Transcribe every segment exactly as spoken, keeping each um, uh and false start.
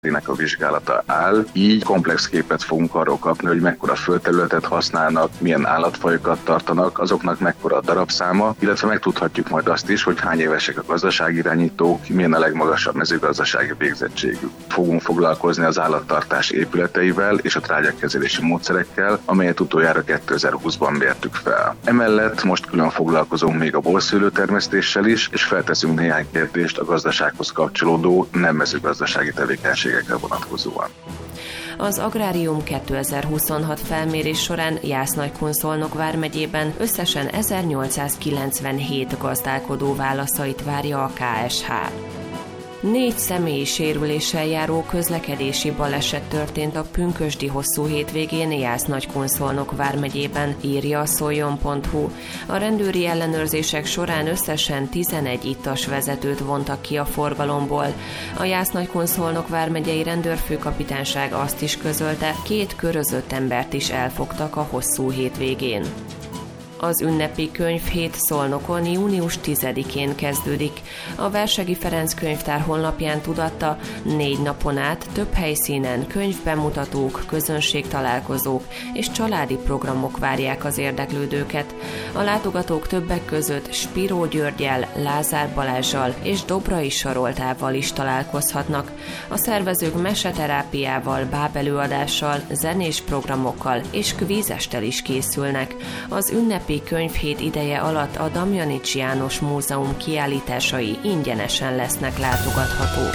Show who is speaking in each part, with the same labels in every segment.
Speaker 1: nek a vizsgálata áll, így komplex képet fogunk arról kapni, hogy mekkora földterületet használnak, milyen állatfajokat tartanak, azoknak mekkora a darabszáma, illetve megtudhatjuk majd azt is, hogy hány évesek a gazdaságirányítók, milyen a legmagasabb mezőgazdasági végzettségük. Fogunk foglalkozni az állattartás épületeivel és a trágyakezelési módszerekkel, amelyet utoljára kétezer-húszban mértük fel. Emellett most külön foglalkozunk még a borszőlőtermesztéssel is, és felteszünk néhány kérdést a gazdasághoz kapcsolódó nem mezőgazdasági tevékenységekre vonatkozóan.
Speaker 2: Az Agrárium kétezer-huszonhat felmérés során Jász-Nagykun-Szolnok vármegyében összesen ezernyolcszázkilencvenhét gazdálkodó válaszait várja a ká es há. Négy személyi sérüléssel járó közlekedési baleset történt a pünkösdi hosszú hétvégén Jász-Nagykun-Szolnok vármegyében, írja a szoljon pont hú. A rendőri ellenőrzések során összesen tizenegy ittas vezetőt vontak ki a forgalomból. A Jász-Nagykun-Szolnok vármegyei rendőrfőkapitányság azt is közölte, két körözött embert is elfogtak a hosszú hétvégén. Az ünnepi könyvhét Szolnokon június tizedikén kezdődik. A Versegi Ferenc könyvtár honlapján tudatta, négy napon át több helyszínen könyvbemutatók, közönségtalálkozók és családi programok várják az érdeklődőket. A látogatók többek között Spiró Györggyel, Lázár Balázssal és Dobrai Saroltával is találkozhatnak. A szervezők meseterápiával, bábelőadással, zenés programokkal és kvízestel is készülnek. Az ünnepi könyvhét ideje alatt a Damjanics János Múzeum kiállításai ingyenesen lesznek látogathatók.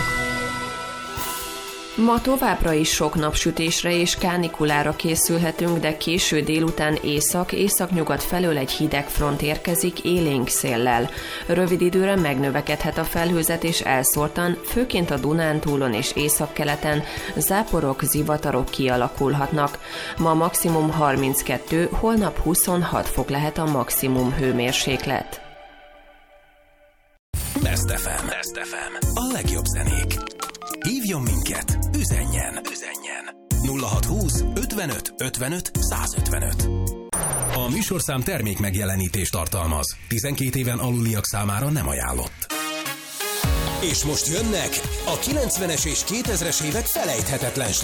Speaker 2: Ma továbbra is sok napsütésre és kánikulára készülhetünk, de késő délután észak-északnyugat felől egy hideg front érkezik élénk széllel. Rövid időre megnövekedhet a felhőzet és elszórtan, főként a Dunántúlon és északkeleten záporok, zivatarok kialakulhatnak. Ma maximum harminckettő, holnap huszonhat fok lehet a maximum hőmérséklet.
Speaker 3: Best ef em. Best ef em. A legjobb zenék. Hívjon minket, üzenjen, üzenjen. nulla hatszázhúsz ötvenöt ötvenöt százötvenöt. A műsorszám termék megjelenítést tartalmaz. tizenkét éven aluliak számára nem ajánlott. És most jönnek a kilencvenes és kétezres évek felejthetetlen